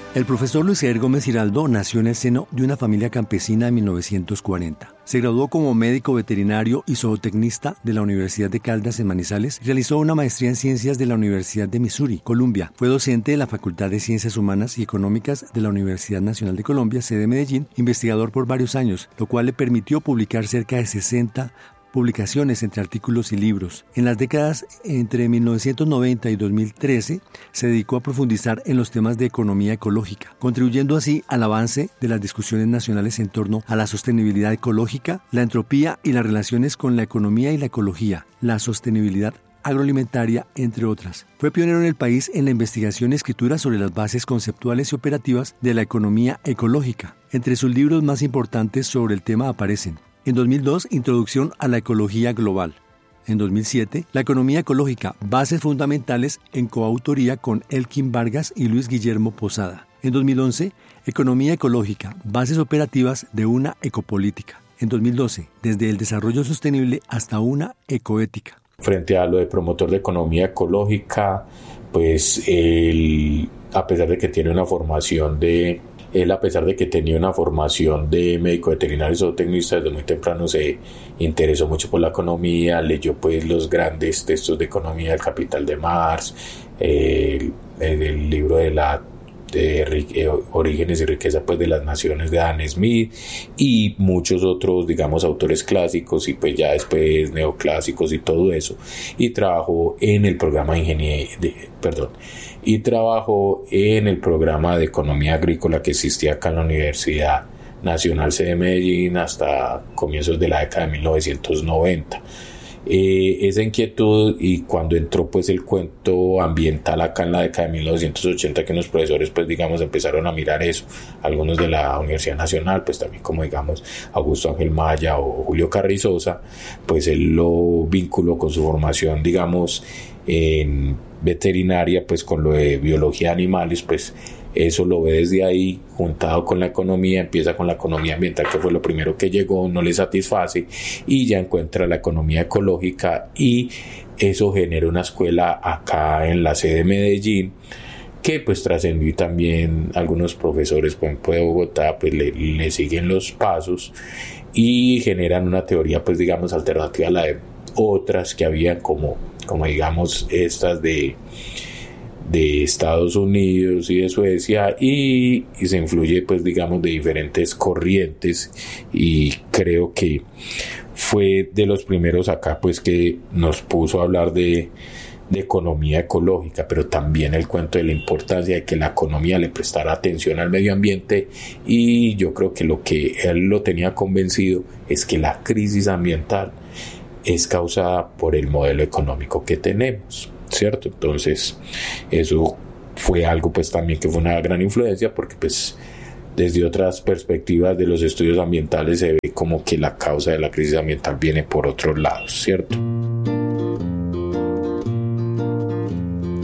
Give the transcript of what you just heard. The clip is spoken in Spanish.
El profesor Luis Eder Gómez Giraldo nació en el seno de una familia campesina en 1940. Se graduó como médico veterinario y zootecnista de la Universidad de Caldas en Manizales y realizó una maestría en ciencias de la Universidad de Missouri, Columbia. Fue docente de la Facultad de Ciencias Humanas y Económicas de la Universidad Nacional de Colombia, sede Medellín, investigador por varios años, lo cual le permitió publicar cerca de 60 publicaciones entre artículos y libros. En las décadas entre 1990 y 2013 se dedicó a profundizar en los temas de economía ecológica, contribuyendo así al avance de las discusiones nacionales en torno a la sostenibilidad ecológica, la entropía y las relaciones con la economía y la ecología, la sostenibilidad agroalimentaria, entre otras. Fue pionero en el país en la investigación y escritura sobre las bases conceptuales y operativas de la economía ecológica. Entre sus libros más importantes sobre el tema aparecen: en 2002, Introducción a la Ecología Global. En 2007, La Economía Ecológica, Bases Fundamentales, en coautoría con Elkin Vargas y Luis Guillermo Posada. En 2011, Economía Ecológica, Bases Operativas de una Ecopolítica. En 2012, Desde el Desarrollo Sostenible hasta una Ecoética. Frente a lo de promotor de economía ecológica, pues a pesar de que tenía una formación de médico veterinario y zootecnista, desde muy temprano se interesó mucho por la economía, leyó pues los grandes textos de economía, El Capital de Marx, el libro de Orígenes y Riqueza pues de las Naciones de Adam Smith y muchos otros, digamos, autores clásicos y pues ya después neoclásicos y todo eso, y trabajó en el programa de economía agrícola que existía acá en la Universidad Nacional de Medellín hasta comienzos de la década de 1990. Esa inquietud, y cuando entró pues el cuento ambiental acá en la década de 1980, que unos profesores pues digamos empezaron a mirar eso, algunos de la Universidad Nacional, pues también como digamos Augusto Ángel Maya o Julio Carrizosa, pues él lo vinculó con su formación digamos en veterinaria pues con lo de biología de animales, pues eso lo ve desde ahí, juntado con la economía, empieza con la economía ambiental, que fue lo primero que llegó, no le satisface, y ya encuentra la economía ecológica, y eso genera una escuela acá en la sede de Medellín, que pues trascendió, y también algunos profesores, por ejemplo de Bogotá, pues le siguen los pasos, y generan una teoría pues digamos alternativa a la de otras que había como digamos estas de Estados Unidos y de Suecia, y se influye pues digamos de diferentes corrientes, y creo que fue de los primeros acá pues que nos puso a hablar de economía ecológica, pero también el cuento de la importancia de que la economía le prestara atención al medio ambiente, y yo creo que lo que él lo tenía convencido es que la crisis ambiental es causada por el modelo económico que tenemos, ¿cierto? Entonces eso fue algo pues también que fue una gran influencia, porque pues desde otras perspectivas de los estudios ambientales se ve como que la causa de la crisis ambiental viene por otros lados, ¿cierto?